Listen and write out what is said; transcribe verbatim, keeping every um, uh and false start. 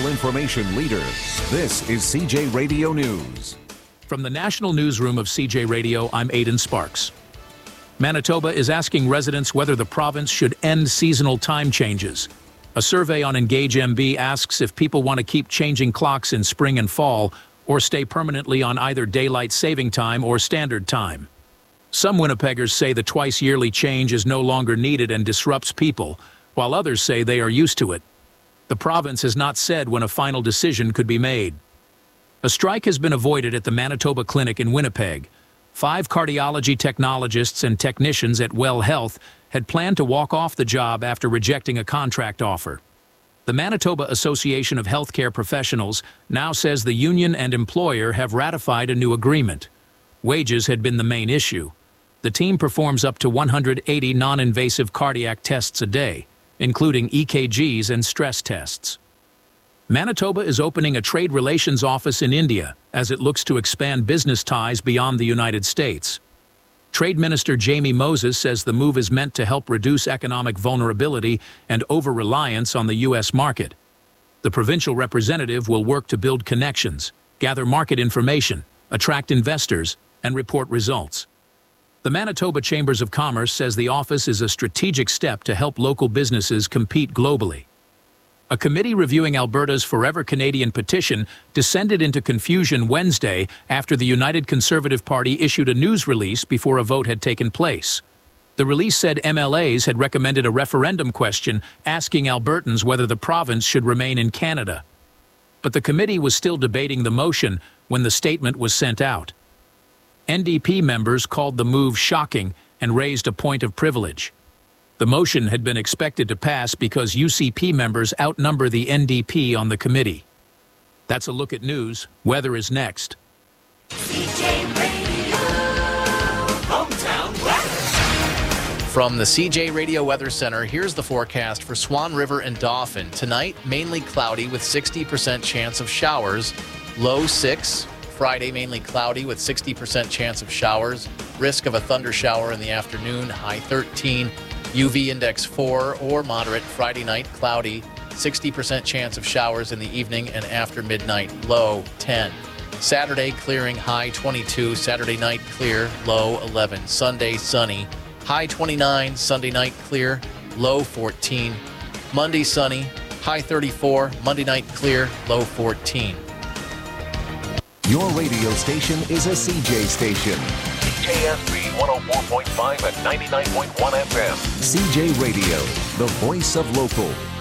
local information leader. This is C J Radio News. From the National Newsroom of C J Radio, I'm Aidan Sparks. Manitoba is asking residents whether the province should end seasonal time changes. A survey on Engage M B asks if people want to keep changing clocks in spring and fall or stay permanently on either daylight saving time or standard time. Some Winnipeggers say the twice-yearly change is no longer needed and disrupts people, while others say they are used to it. The province has not said when a final decision could be made. A strike has been avoided at the Manitoba Clinic in Winnipeg. Five cardiology technologists and technicians at Well Health had planned to walk off the job after rejecting a contract offer. The Manitoba Association of Healthcare Professionals now says the union and employer have ratified a new agreement. Wages had been the main issue. The team performs up to one hundred eighty non-invasive cardiac tests a day, including E K Gs and stress tests. Manitoba is opening a trade relations office in India as it looks to expand business ties beyond the United States. Trade Minister Jamie Moses says the move is meant to help reduce economic vulnerability and over-reliance on the U S market. The provincial representative will work to build connections, gather market information, attract investors, and report results. The Manitoba Chambers of Commerce says the office is a strategic step to help local businesses compete globally. A committee reviewing Alberta's Forever Canadian petition descended into confusion Wednesday after the United Conservative Party issued a news release before a vote had taken place. The release said M L As had recommended a referendum question asking Albertans whether the province should remain in Canada. But the committee was still debating the motion when the statement was sent out. N D P members called the move shocking and raised a point of privilege. The motion had been expected to pass because U C P members outnumber the N D P on the committee. That's a look at news. Weather is next. C J Radio Hometown Weather. From the C J Radio Weather Center, here's the forecast for Swan River and Dauphin. Tonight, mainly cloudy with sixty percent chance of showers. Low six. Friday, mainly cloudy with sixty percent chance of showers. Risk of a thunder shower in the afternoon. High thirteen. U V index four or moderate. Friday night, cloudy. sixty percent chance of showers in the evening and after midnight. Low ten. Saturday, clearing. High twenty-two. Saturday night, clear. Low eleven. Sunday, sunny. High twenty-nine. Sunday night, clear. Low fourteen. Monday, sunny. High thirty-four. Monday night, clear. Low fourteen. Your radio station is a C J station. K S B one oh four point five and ninety-nine point one F M. C J Radio, the voice of local.